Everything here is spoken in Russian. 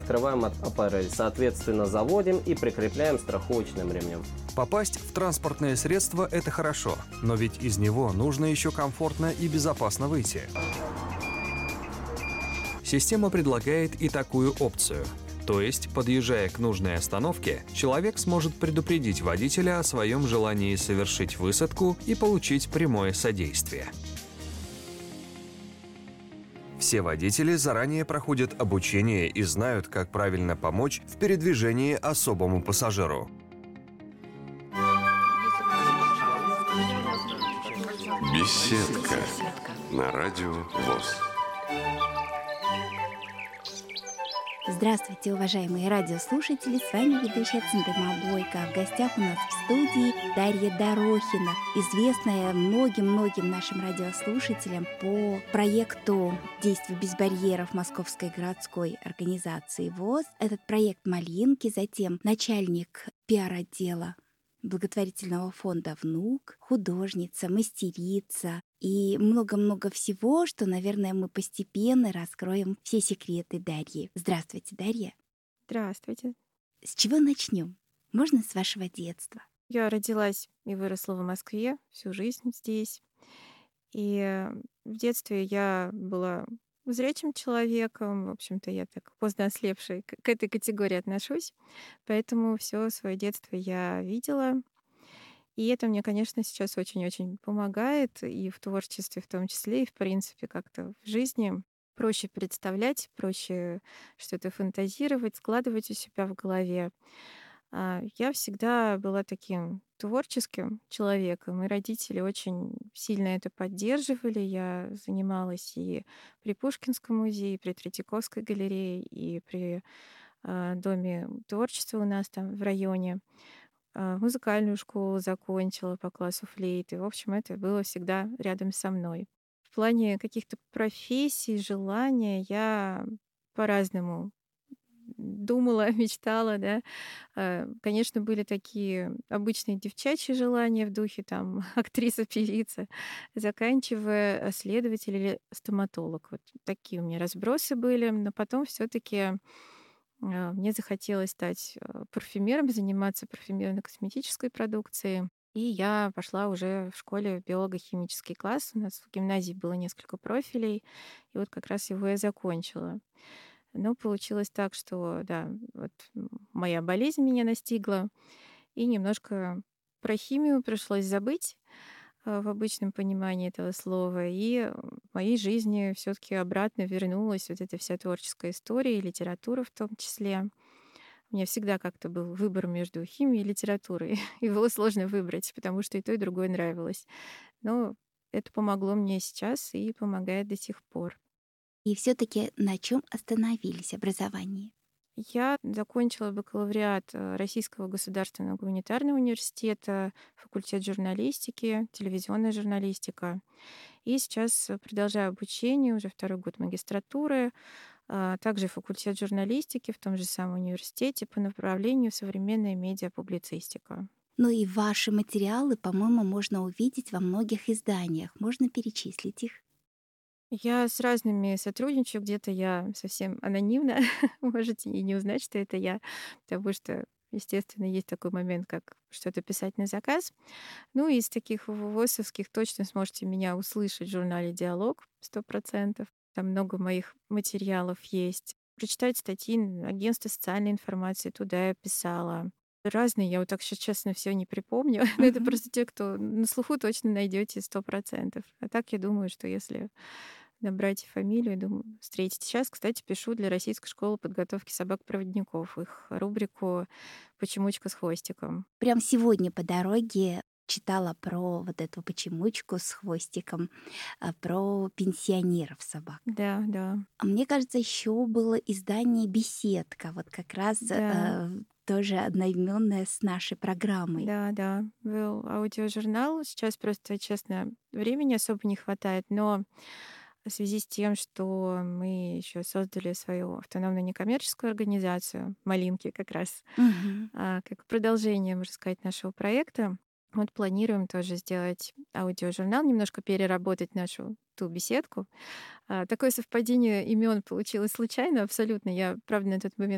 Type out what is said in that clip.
открываем аппарель, соответственно, заводим и прикрепляем страховочным ремнем. Попасть в транспортное средство – это хорошо, но ведь из него нужно еще комфортно и безопасно выйти. Система предлагает и такую опцию. То есть, подъезжая к нужной остановке, человек сможет предупредить водителя о своем желании совершить высадку и получить прямое содействие. Все водители заранее проходят обучение и знают, как правильно помочь в передвижении особому пассажиру. Беседка на радио ВОС. Здравствуйте, уважаемые радиослушатели, с вами ведущая Центыма Бойко. В гостях у нас в студии Дарья Дорохина, известная многим-многим нашим радиослушателям по проекту «Действия без барьеров» Московской городской организации ВОС. Этот проект «Малинки», затем начальник пиар-отдела благотворительного фонда «Внук», художница, мастерица и много-много всего, что, наверное, мы постепенно раскроем все секреты Дарьи. Здравствуйте, Дарья. Здравствуйте. С чего начнем? Можно с вашего детства? Я родилась и выросла в Москве, всю жизнь здесь. И в детстве я была зрячим человеком. В общем-то, я так поздно ослепшей к этой категории отношусь. Поэтому все свое детство я видела. И это мне, конечно, сейчас очень-очень помогает и в творчестве в том числе, и в принципе как-то в жизни. Проще представлять, проще что-то фантазировать, складывать у себя в голове. Я всегда была таким творческим человеком, и родители очень сильно это поддерживали. Я занималась и при Пушкинском музее, и при Третьяковской галерее, и при Доме творчества у нас там в районе. Музыкальную школу закончила по классу флейты. В общем, это было всегда рядом со мной. В плане каких-то профессий, желания я по-разному думала, мечтала, да. Конечно, были такие обычные девчачьи желания в духе там актриса, певица, заканчивая следователь или стоматолог. Вот такие у меня разбросы были. Но потом все-таки мне захотелось стать парфюмером, заниматься парфюмерно-косметической продукцией. И я пошла уже в школе в биолого-химический класс. У нас в гимназии было несколько профилей, и вот как раз его я закончила. Но получилось так, что, да, вот моя болезнь меня настигла, и немножко про химию пришлось забыть в обычном понимании этого слова. И в моей жизни все-таки обратно вернулась вот эта вся творческая история, и литература в том числе. У меня всегда как-то был выбор между химией и литературой. И было сложно выбрать, потому что и то, и другое нравилось. Но это помогло мне сейчас и помогает до сих пор. И все-таки на чем остановились образование? Я закончила бакалавриат Российского государственного гуманитарного университета, факультет журналистики, телевизионная журналистика. И сейчас продолжаю обучение, уже второй год магистратуры, также факультет журналистики в том же самом университете по направлению современная медиапублицистика. Ну и ваши материалы, по-моему, можно увидеть во многих изданиях. Можно перечислить их? Я с разными сотрудничаю, где-то я совсем анонимна, можете и не узнать, что это я, потому что, естественно, есть такой момент, как что-то писать на заказ. Ну, из таких ВОСовских точно сможете меня услышать в журнале «Диалог» 100%. Там много моих материалов есть. Прочитать статьи агентства социальной информации, туда я писала. Разные, я вот так сейчас честно все не припомню, но это просто те, кто на слуху точно найдете 100%. А так я думаю, что если набрать фамилию, думаю, встретите. Сейчас, кстати, пишу для Российской школы подготовки собак-проводников их рубрику «Почемучка с хвостиком». Прям сегодня по дороге читала про вот эту почемучку с хвостиком, про пенсионеров собак. Да, да. А мне кажется, еще было издание «Беседка», вот как раз Да. тоже одноименное с нашей программой. Да, да, был аудиожурнал. Сейчас просто, честно, времени особо не хватает, но в связи с тем, что мы еще создали свою автономную некоммерческую организацию «Малинки» как раз, Мгм. как продолжение, можно сказать, нашего проекта, вот планируем тоже сделать аудиожурнал, немножко переработать нашу ту беседку. Такое совпадение имен получилось случайно абсолютно. Я, правда, на тот момент